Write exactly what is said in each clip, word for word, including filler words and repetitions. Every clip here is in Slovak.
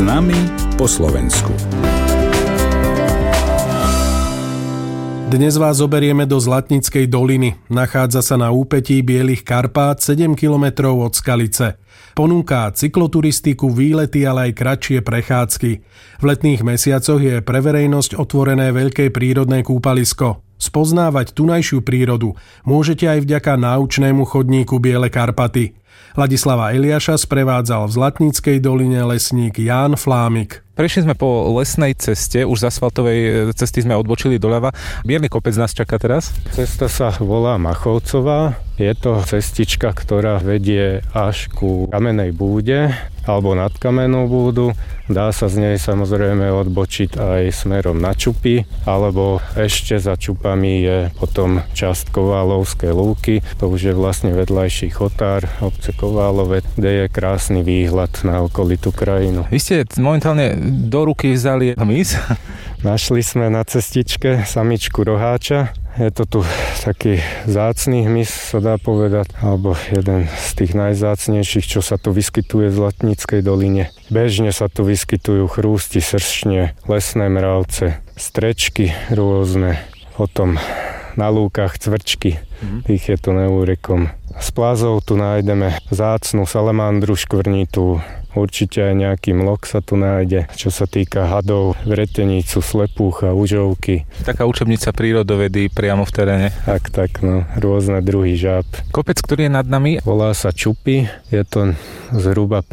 S nami po Slovensku. Dnes vás zoberieme do Zlatníckej doliny. Nachádza sa na úpetí Bielých Karpát sedem kilometrov od Skalice. Ponúka cykloturistiku, výlety, ale aj kratšie prechádzky. V letných mesiacoch je pre verejnosť otvorené veľké prírodné kúpalisko. Spoznávať tunajšiu prírodu môžete aj vďaka náučnému chodníku Biele Karpaty. Ladislava Eliáša sprevádzal v Zlatníckej doline lesník Ján Flámik. Prešli sme po lesnej ceste, už z asfaltovej cesty sme odbočili doľava. Bielý kopec nás čaká teraz. Cesta sa volá Machovcová. Je to cestička, ktorá vedie až ku Kamennej búde alebo nad Kamennou búdu. Dá sa z nej samozrejme odbočiť aj smerom na Čupy, alebo ešte za Čupami je potom časť Koválovskej lúky. To už je vlastne vedľajší chotár obce Koválove, kde je krásny výhľad na okolitú krajinu. Vy ste momentálne do ruky vzali hmyz. Našli sme na cestičke samičku roháča. Je to tu taký vzácny hmyz, sa dá povedať, alebo jeden z tých najvzácnejších, čo sa tu vyskytuje v Zlatníckej doline. Bežne sa tu vyskytujú chrústi, sršne, lesné mravce, strečky rôzne, potom na lúkach cvrčky, tých je tu neúrekom. Z plázov tu nájdeme vzácnu salamandru škvrnitú, určite aj nejaký mlok sa tu nájde, čo sa týka hadov, vretenicu, slepúcha, užovky. Taká učebnica prírodovedy priamo v teréne. Tak, tak, no, rôzne druhy žáb. Kopec, ktorý je nad nami, volá sa Čupy, je to zhruba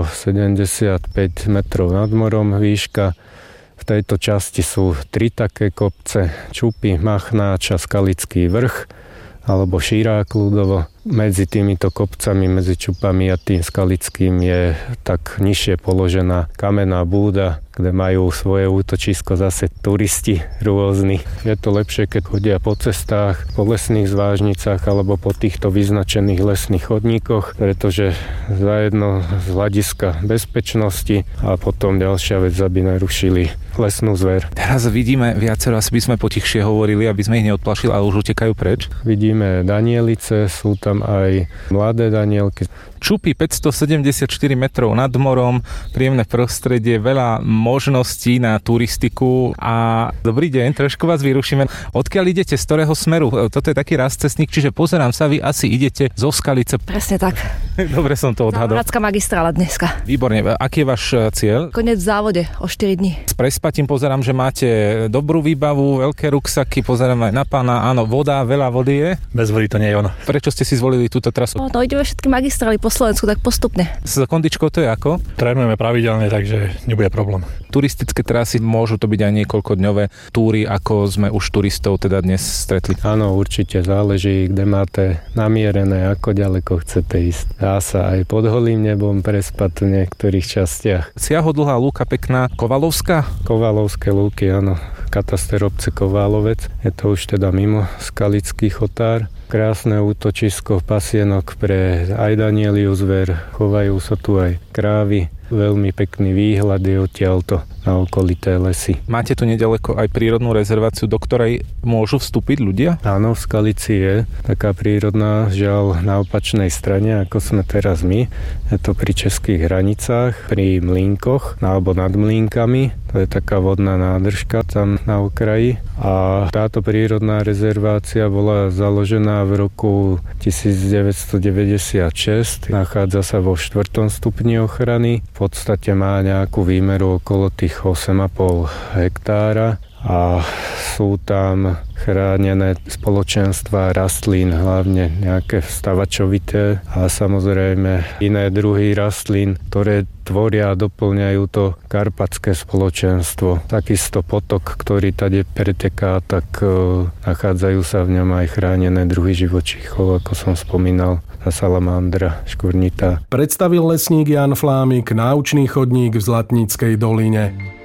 päťstosedemdesiatpäť metrov nad morom výška. V tejto časti sú tri také kopce, Čupy, Machnáč a Skalický vrch, alebo Šírák ľudovo. Medzi týmito kopcami, medzi Čupami a tým Skalickým je tak nižšie položená Kamenná búda, kde majú svoje útočisko zase turisti rôzni. Je to lepšie, keď chodia po cestách, po lesných zvážnicách alebo po týchto vyznačených lesných chodníkoch, pretože zajedno z hľadiska bezpečnosti a potom ďalšia vec, aby narušili lesnú zver. Teraz vidíme viacero, asi by sme potichšie hovorili, aby sme ich neodplašili, ale už utekajú preč. Vidíme danielice, sú tam aj mladé danielky. Čupy päťstosedemdesiatštyri metrov nad morom, príjemné prostredie, veľa možností na turistiku a dobrý deň, trošku vás vyrušíme. Odkiaľ idete, z ktorého smeru? Toto je taký rastcestník, čiže pozerám sa, vy asi idete zo Skalice. Presne tak. Dobre som to odhadol. Závodská magistrála dneska. Výborne. Aký je váš cieľ? Koniec v závode o štyri dní. S prespatím pozerám, že máte dobrú výbavu, veľké ruksaky, pozerám aj na pána. Áno, voda, veľa vody je. Bez vody to nie je ono. Prečo ste si zvolili túto trasu? No, no ideme všetky magistrály po Slovensku, tak postupne. S kondičkou to je ako? Trénujeme pravidelne, takže nebude problém. Turistické trasy, môžu to byť aj niekoľkodňové túry, ako sme už turistov teda dnes stretli. Áno, určite záleží, kde máte namierené, ako ďaleko chcete ísť. Dá sa aj pod holým nebom prespať v niektorých častiach. Siahodlhá lúka pekná, Kovalovská? Kovalovské lúky, áno. Kataster obce Koválovec. Je to už teda mimo Skalický chotár. Krásne útočisko, pasienok pre aj danieliu zver. Chovajú sa tu aj krávy. Veľmi pekný výhľad je odtiaľto na okolité lesy. Máte tu nedaleko aj prírodnú rezerváciu, do ktorej môžu vstúpiť ľudia? Áno, v Skalici je taká prírodná, žiaľ na opačnej strane, ako sme teraz my. Je to pri českých hranicách, pri Mlínkoch, alebo nad Mlínkami. To je taká vodná nádržka tam na okraji. A táto prírodná rezervácia bola založená v roku devätnásťstodeväťdesiatšesť. Nachádza sa vo štvrtom stupni ochrany. V podstate má nejakú výmeru okolo tých osem a pol hektára a sú tam chránené spoločenstvá rastlín, hlavne nejaké vstavačovité a samozrejme iné druhy rastlín, ktoré tvoria a doplňajú to karpatské spoločenstvo. Takisto potok, ktorý tady preteká, tak e, nachádzajú sa v ňom aj chránené druhy živočíchov, ako som spomínal, tá salamandra škvrnitá. Predstavil lesník Ján Flámik náučný chodník v Zlatníckej doline.